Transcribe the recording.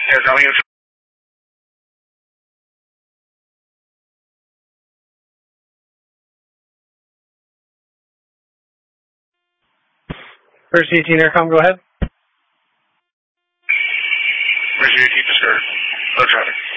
Yes, I'm here. First 18 Aircom, go ahead. First 18 to start. Low traffic.